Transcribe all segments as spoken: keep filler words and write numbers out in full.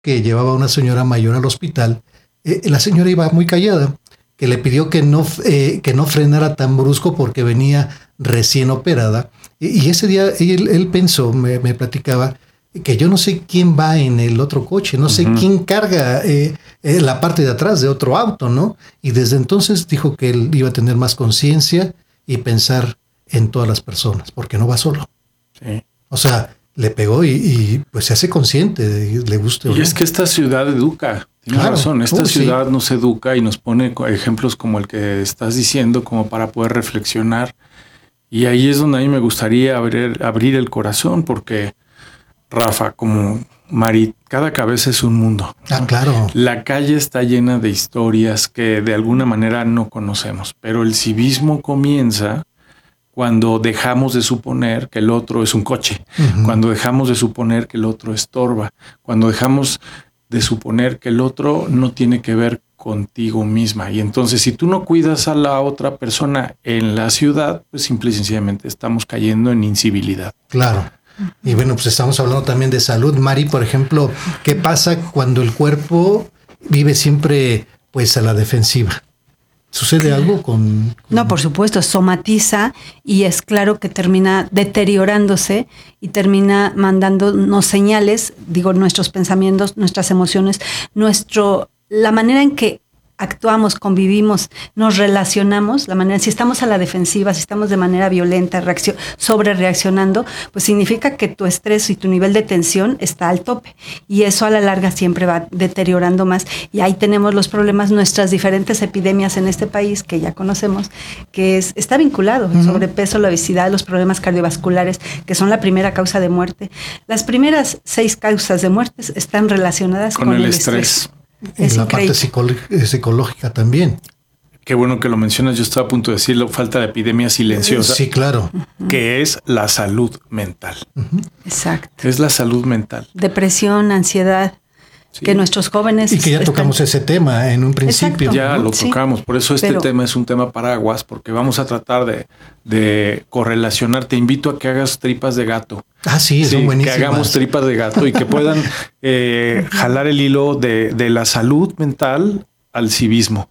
que llevaba a una señora mayor al hospital. Eh, la señora iba muy callada, que le pidió que no, eh, que no frenara tan brusco porque venía recién operada. Y, y ese día él, él pensó, me, me platicaba, que yo no sé quién va en el otro coche, no sé uh-huh. quién carga eh, eh, la parte de atrás de otro auto, ¿no? Y desde entonces dijo que él iba a tener más conciencia y pensar en todas las personas, porque no va solo. Sí. O sea, le pegó y, y pues se hace consciente, le gusta. Y es que esta ciudad educa. Tienes claro. razón, esta uh, ciudad sí. nos educa y nos pone ejemplos como el que estás diciendo, como para poder reflexionar. Y ahí es donde a mí me gustaría abrir, abrir el corazón, porque, Rafa, como Mari, cada cabeza es un mundo. Ah, claro. La calle está llena de historias que de alguna manera no conocemos, pero el civismo comienza cuando dejamos de suponer que el otro es un coche, uh-huh. cuando dejamos de suponer que el otro estorba, cuando dejamos de suponer que el otro no tiene que ver contigo misma. Y entonces, si tú no cuidas a la otra persona en la ciudad, pues simple y sencillamente estamos cayendo en incivilidad. Claro. Y bueno, pues estamos hablando también de salud. Mari, por ejemplo, ¿qué pasa cuando el cuerpo vive siempre pues a la defensiva? ¿Sucede algo con, con...? No, por supuesto, somatiza y es claro que termina deteriorándose y termina mandándonos señales, digo, nuestros pensamientos, nuestras emociones, nuestro, la manera en que actuamos, convivimos, nos relacionamos, la manera, si estamos a la defensiva, si estamos de manera violenta, reaccion, sobre reaccionando, pues significa que tu estrés y tu nivel de tensión está al tope. Y eso a la larga siempre va deteriorando más. Y ahí tenemos los problemas, nuestras diferentes epidemias en este país, que ya conocemos, que es, está vinculado, uh-huh. el sobrepeso, la obesidad, los problemas cardiovasculares, que son la primera causa de muerte. Las primeras seis causas de muertes están relacionadas con, con el, el estrés. estrés. Y la parte psicológica, psicológica también. Qué bueno que lo mencionas. Yo estaba a punto de decirlo, falta de epidemia silenciosa. Sí, claro. Uh-huh. Que es la salud mental. Uh-huh. Exacto. Es la salud mental. Depresión, ansiedad. Sí. Que nuestros jóvenes... Y que ya están... tocamos ese tema en un principio. Exacto. Ya lo sí. tocamos. Por eso este Pero... tema es un tema paraguas, porque vamos a tratar de, de correlacionar. Te invito a que hagas tripas de gato. Ah, sí, sí son buenísimas. Que hagamos tripas de gato y que puedan eh, jalar el hilo de, de la salud mental al civismo,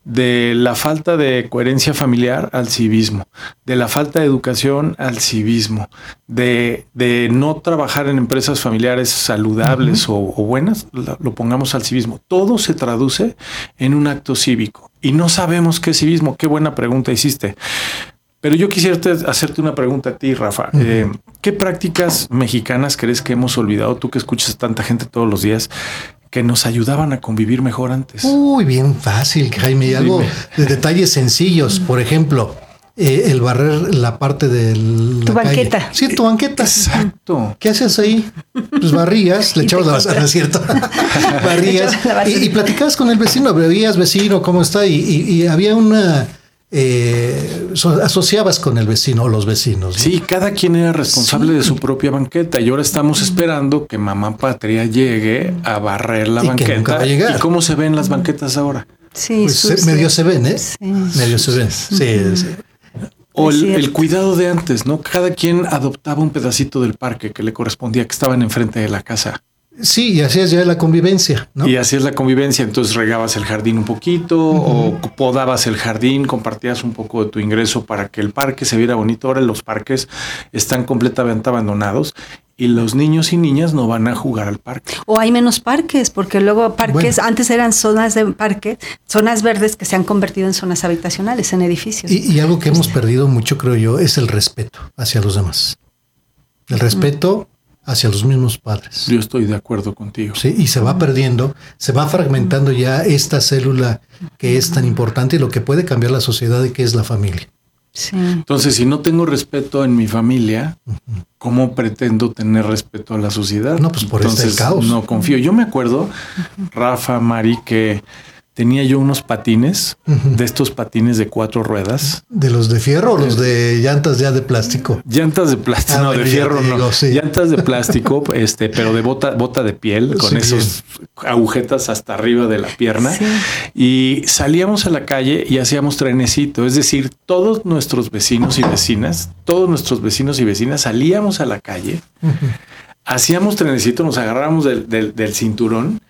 de la falta de coherencia familiar al civismo, de la falta de educación al civismo, de, de no trabajar en empresas familiares saludables uh-huh. o, o buenas, lo, lo pongamos al civismo. Todo se traduce en un acto cívico y no sabemos qué es civismo. Qué buena pregunta hiciste. Pero yo quisiera hacerte una pregunta a ti, Rafa. Uh-huh. Eh, ¿Qué prácticas mexicanas crees que hemos olvidado? Tú que escuchas a tanta gente todos los días, que nos ayudaban a convivir mejor antes. Uy, bien fácil, Jaime. Y algo de detalles sencillos. Por ejemplo, eh, el barrer la parte de la tu banqueta. Calle. Sí, tu banqueta. Exacto. ¿Qué haces ahí? Pues barrías, le echabas la basura, ¿cierto? barrías y, y platicabas con el vecino, veías vecino, ¿cómo está? Y, y, y había una... Eh, asociabas con el vecino o los vecinos, ¿no? Sí, cada quien era responsable sí. de su propia banqueta y ahora estamos esperando que mamá patria llegue a barrer la y banqueta. Que nunca va a llegar. ¿Y cómo se ven las banquetas ahora? Sí, pues se, medio se ven, ¿eh? Sí, medio se ven. Sí, uh-huh. sí. O el, el cuidado de antes, ¿no? Cada quien adoptaba un pedacito del parque que le correspondía, que estaban enfrente de la casa. Sí, y así es ya la convivencia, ¿no? Y así es la convivencia. Entonces regabas el jardín un poquito uh-huh. o podabas el jardín, compartías un poco de tu ingreso para que el parque se viera bonito. Ahora los parques están completamente abandonados y los niños y niñas no van a jugar al parque. O hay menos parques, porque luego parques, bueno. antes eran zonas de parque, zonas verdes que se han convertido en zonas habitacionales, en edificios. Y, y algo que hemos perdido mucho, creo yo, es el respeto hacia los demás. El respeto... Uh-huh. hacia los mismos padres. Yo estoy de acuerdo contigo. Sí, y se va perdiendo, se va fragmentando ya esta célula que es tan importante y lo que puede cambiar la sociedad y que es la familia. Sí. Entonces, si no tengo respeto en mi familia, uh-huh. ¿cómo pretendo tener respeto a la sociedad? No, pues por Entonces, este caos. No confío. Yo me acuerdo, uh-huh. Rafa, Mari, que tenía yo unos patines, uh-huh. de estos patines de cuatro ruedas. ¿De los de fierro o los de llantas ya de plástico? Llantas de plástico, ah, no, de fierro digo, no. Sí. Llantas de plástico, este, pero de bota, bota de piel, con sí, esos bien. agujetas hasta arriba de la pierna. Sí. Y salíamos a la calle y hacíamos trenecito. Es decir, todos nuestros vecinos y vecinas, todos nuestros vecinos y vecinas salíamos a la calle uh-huh. hacíamos trenecito, nos agarrábamos del, del, del cinturón